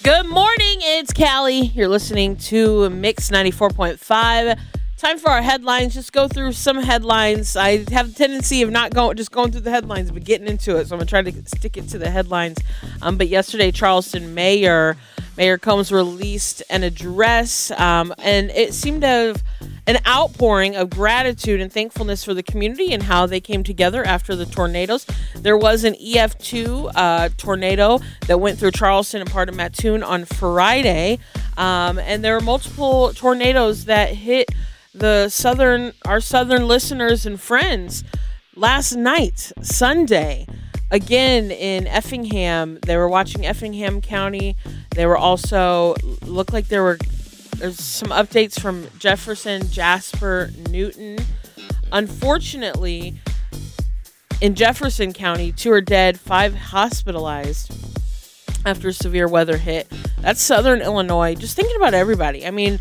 Good morning, it's Callie. You're listening to Mix 94.5. Time for our headlines. Just go through some headlines. I have a tendency of not going through the headlines, but getting into it. So I'm going to try to stick it to the headlines. But yesterday, Charleston Mayor Combs released an address, and it seemed to have an outpouring of gratitude and thankfulness for the community and how they came together after the tornadoes. There was an EF2 tornado that went through Charleston and part of Mattoon on Friday, and there were multiple tornadoes that hit our southern listeners and friends last night, Sunday. Again, in Effingham, they were watching Effingham County. They were also, looked like there's some updates from Jefferson, Jasper, Newton. Unfortunately, in Jefferson County, 2 are dead, 5 hospitalized after severe weather hit. That's Southern Illinois. Just thinking about everybody. I mean,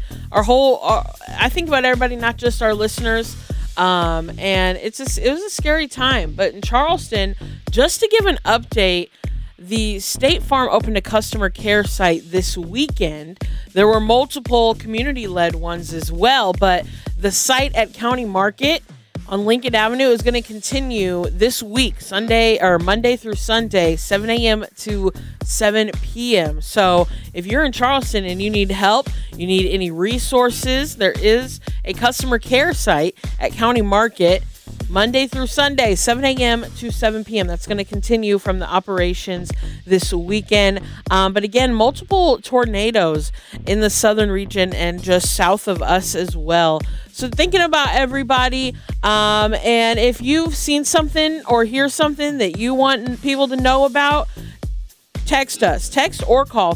I think about everybody, not just our listeners. And it was a scary time. But in Charleston, just to give an update, the State Farm opened a customer care site this weekend. There were multiple community-led ones as well, but the site at County Market on Lincoln Avenue is going to continue this week, Monday through Sunday, 7 a.m. to 7 p.m. So if you're in Charleston and you need help, you need any resources, there is a customer care site at County Market Monday through Sunday, 7 a.m. to 7 p.m. That's going to continue from the operations this weekend. But again, multiple tornadoes in the southern region and just south of us as well. So thinking about everybody, and if you've seen something or hear something that you want people to know about, text us. Text or call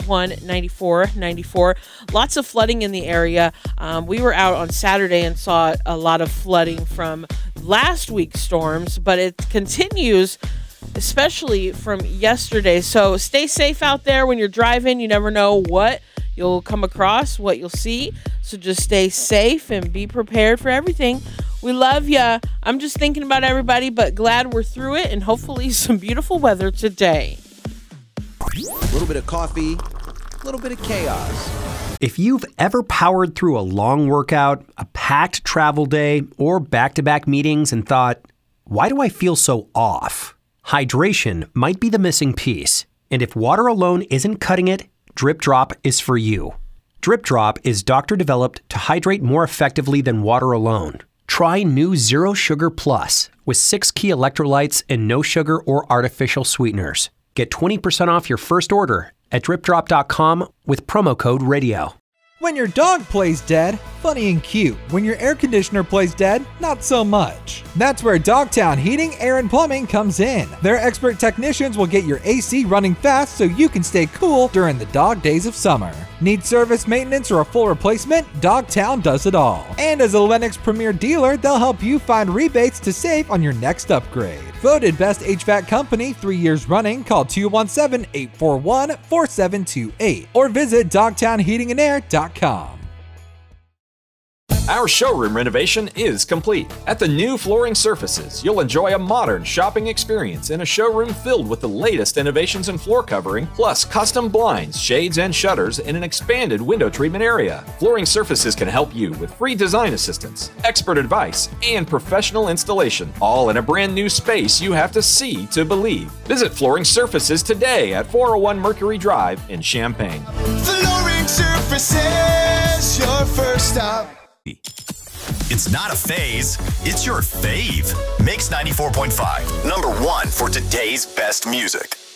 351-9494. Lots of flooding in the area. We were out on Saturday and saw a lot of flooding from last week's storms, but it continues, especially from yesterday. So stay safe out there when you're driving. You never know what you'll come across, what you'll see. So just stay safe and be prepared for everything. We love ya. I'm just thinking about everybody, but glad we're through it and hopefully some beautiful weather today. A little bit of coffee, a little bit of chaos. If you've ever powered through a long workout, a packed travel day, or back-to-back meetings and thought, why do I feel so off? Hydration might be the missing piece. And if water alone isn't cutting it, Drip Drop is for you. Drip Drop is doctor-developed to hydrate more effectively than water alone. Try new Zero Sugar Plus with 6 key electrolytes and no sugar or artificial sweeteners. Get 20% off your first order at dripdrop.com with promo code RADIO. When your dog plays dead, funny and cute. When your air conditioner plays dead, not so much. That's where Dogtown Heating, Air, and Plumbing comes in. Their expert technicians will get your AC running fast so you can stay cool during the dog days of summer. Need service, maintenance, or a full replacement? Dogtown does it all. And as a Lennox Premier dealer, they'll help you find rebates to save on your next upgrade. Voted Best HVAC Company 3 years running, call 217-841-4728 or visit dogtownheatingandair.com. Our showroom renovation is complete. At the new Flooring Surfaces, you'll enjoy a modern shopping experience in a showroom filled with the latest innovations in floor covering, plus custom blinds, shades, and shutters in an expanded window treatment area. Flooring Surfaces can help you with free design assistance, expert advice, and professional installation, all in a brand new space you have to see to believe. Visit Flooring Surfaces today at 401 Mercury Drive in Champaign. Flooring Surfaces, your first stop. It's not a phase, it's your fave. Mix 94.5, #1 for today's best music.